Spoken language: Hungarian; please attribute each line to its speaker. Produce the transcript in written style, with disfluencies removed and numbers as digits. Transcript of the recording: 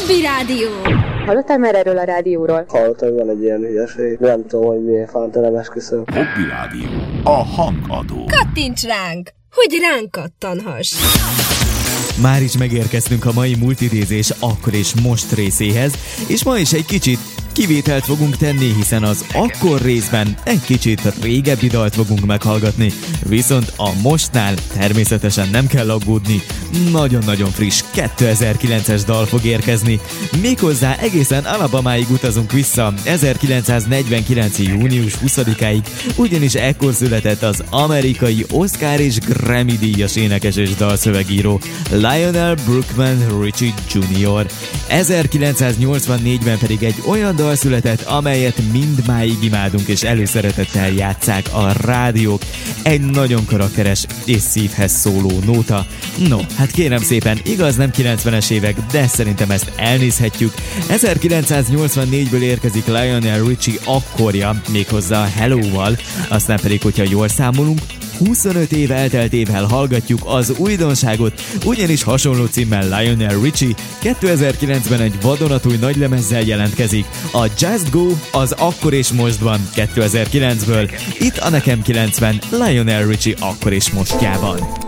Speaker 1: Hobby Rádió.
Speaker 2: Hallottál már erről a rádióról?
Speaker 3: Hallottam, hogy van egy ilyen hülyeség. Nem tudom, hogy milyen fánta, nem esküszöm.
Speaker 4: Hobby Rádió. A hangadó.
Speaker 1: Kattints ránk, hogy ránk kattanhass.
Speaker 5: Már is megérkeztünk a mai multidézés akkor és most részéhez, és ma is egy kicsit kivételt fogunk tenni, hiszen az akkor részben egy kicsit régebbi dalt fogunk meghallgatni, viszont a mostnál természetesen nem kell aggódni, nagyon-nagyon friss 2009-es dal fog érkezni, méghozzá egészen Alabamáig utazunk vissza 1949. június 20-áig, ugyanis ekkor született az amerikai Oscar és Grammy díjas énekes és dalszövegíró Lionel Brookman Richie Jr. 1984-ben pedig egy olyan dal született, amelyet mindmáig imádunk és előszeretettel játsszák a rádiók. Egy nagyon karakteres és szívhez szóló nóta. No, hát kérem szépen, igaz nem 90-es évek, de szerintem ezt elnézhetjük. 1984-ből érkezik Lionel Richie akkorja, méghozzá Hello-val, aztán pedig, hogyha jól számolunk, 25 év elteltével hallgatjuk az újdonságot, ugyanis hasonló címmel Lionel Richie 2009-ben egy vadonatúj nagylemezzel jelentkezik. A Just Go az akkor és mostban 2009-ből. Itt a Nekem 90 Lionel Richie akkor és mostjában.